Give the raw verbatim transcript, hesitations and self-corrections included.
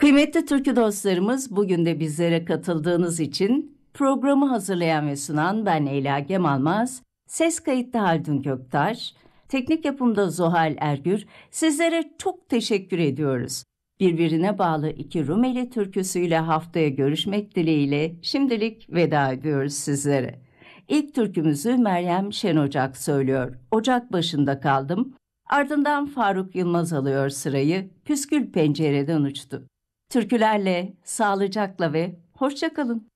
Kıymetli türkü dostlarımız, bugün de bizlere katıldığınız için programı hazırlayan ve sunan ben Leyla Gemalmaz, ses kayıtta Haldun Göktaş, teknik yapımda Zuhal Ergür, sizlere çok teşekkür ediyoruz. Birbirine bağlı iki Rumeli türküsüyle haftaya görüşmek dileğiyle şimdilik veda ediyoruz sizlere. İlk türkümüzü Meryem Şenocak söylüyor. Ocak başında kaldım. Ardından Faruk Yılmaz alıyor sırayı. Püskül pencereden uçtu. Türkülerle, sağlıcakla ve hoşça kalın.